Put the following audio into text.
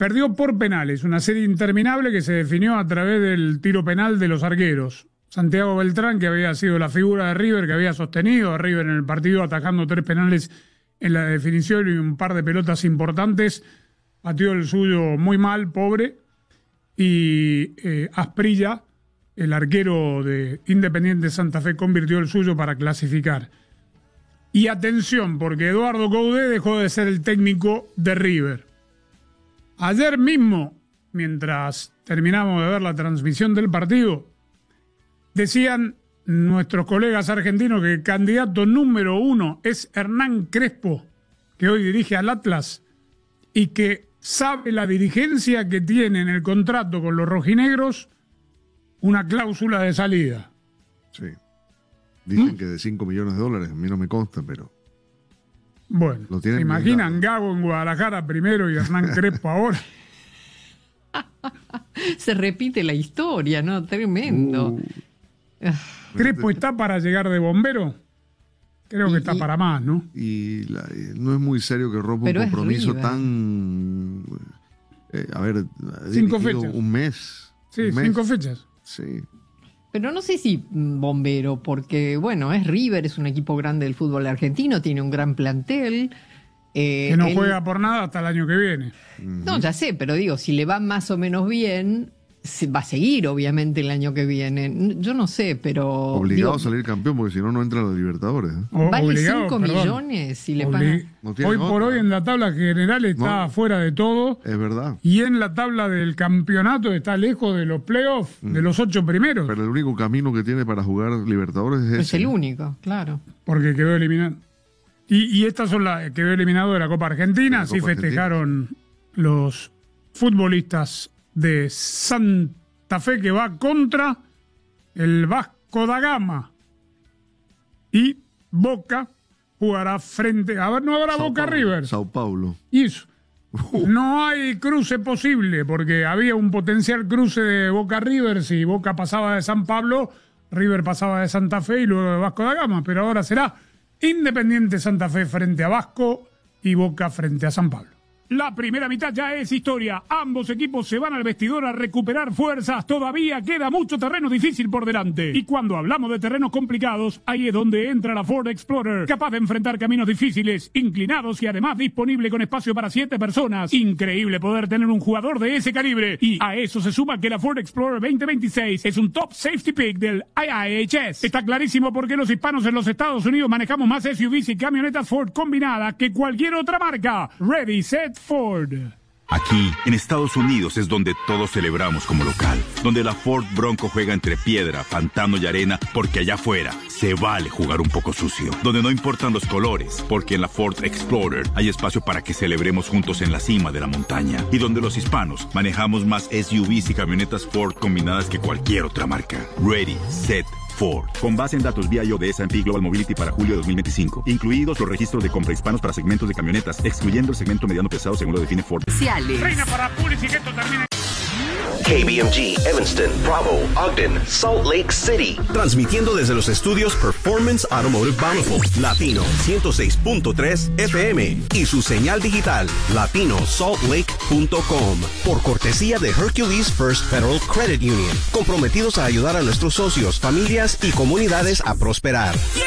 perdió por penales, una serie interminable que se definió a través del tiro penal de los arqueros. Santiago Beltrán, que había sido la figura de River, que había sostenido a River en el partido atajando 3 penales en la definición y un par de pelotas importantes, pateó el suyo muy mal, pobre, y Asprilla, el arquero de Independiente Santa Fe, convirtió el suyo para clasificar. Y atención, porque Eduardo Coudet dejó de ser el técnico de River. Ayer mismo, mientras terminamos de ver la transmisión del partido, decían nuestros colegas argentinos que el candidato número 1 es Hernán Crespo, que hoy dirige al Atlas, y que sabe la dirigencia que tiene en el contrato con los rojinegros una cláusula de salida. Sí. Dicen que de $5 millones, a mí no me consta, pero... Bueno, ¿se imaginan Gago en Guadalajara primero y Hernán Crespo ahora? Se repite la historia, ¿no? Tremendo. ¿Crespo está para llegar de bombero? Creo que está para más, ¿no? Y no es muy serio que rompa un compromiso tan... 5 fechas. Un mes. Sí, 5 fechas. Sí. Pero no sé si bombero, porque, bueno, es River, es un equipo grande del fútbol argentino, tiene un gran plantel. Que no juega por nada hasta el año que viene. No, ya sé, pero digo, si le va más o menos bien, va a seguir, obviamente, el año que viene. Yo no sé, pero... Obligado a salir campeón, porque si no, no entra a los Libertadores. Vale 5 millones si le pagan. Hoy por hoy en la tabla general está fuera de todo. Es verdad. Y en la tabla del campeonato está lejos de los playoffs, de los 8 primeros. Pero el único camino que tiene para jugar Libertadores es ese. Es el único, claro. Porque quedó eliminado. Y estas son las que quedó eliminado de la Copa Argentina. Así festejaron los futbolistas de Santa Fe, que va contra el Vasco da Gama. Y Boca jugará frente... A ver, no habrá Boca River. Sao Paulo. Y eso. No hay cruce posible, porque había un potencial cruce de Boca River. Si Boca pasaba de San Pablo, River pasaba de Santa Fe y luego de Vasco da Gama. Pero ahora será Independiente Santa Fe frente a Vasco y Boca frente a San Pablo. La primera mitad ya es historia. Ambos equipos se van al vestidor a recuperar fuerzas. Todavía queda mucho terreno difícil por delante. Y cuando hablamos de terrenos complicados, ahí es donde entra la Ford Explorer, capaz de enfrentar caminos difíciles, inclinados y además disponible con espacio para 7 personas. Increíble poder tener un jugador de ese calibre. Y a eso se suma que la Ford Explorer 2026 es un top safety pick del IIHS. Está clarísimo por qué los hispanos en los Estados Unidos manejamos más SUVs y camionetas Ford combinadas que cualquier otra marca. Ready, set, Ford. Aquí, en Estados Unidos, es donde todos celebramos como local. Donde la Ford Bronco juega entre piedra, pantano y arena, porque allá afuera se vale jugar un poco sucio. Donde no importan los colores, porque en la Ford Explorer hay espacio para que celebremos juntos en la cima de la montaña. Y donde los hispanos manejamos más SUVs y camionetas Ford combinadas que cualquier otra marca. Ready, set, Ford. Con base en datos BIO de S&P Global Mobility para julio de 2025. Incluidos los registros de compra hispanos para segmentos de camionetas, excluyendo el segmento mediano pesado según lo define Ford. Reina para Pulis y que esto termine. KBMG, Evanston, Bravo, Ogden, Salt Lake City. Transmitiendo desde los estudios Performance Automotive Bountiful, Latino 106.3 FM y su señal digital, latinosaltlake.com. Por cortesía de Hercules First Federal Credit Union, comprometidos a ayudar a nuestros socios, familias y comunidades a prosperar.